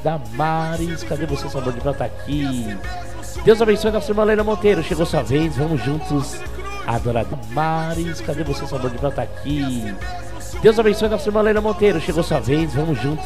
Damares, cadê você, sabor de prata? Tá aqui. Deus abençoe nossa irmã Leila Monteiro, chegou sua vez, vamos juntos adorar. Damares, cadê você, sabor de prata? Tá aqui. Deus abençoe nossa irmã Leila Monteiro, chegou sua vez, vamos juntos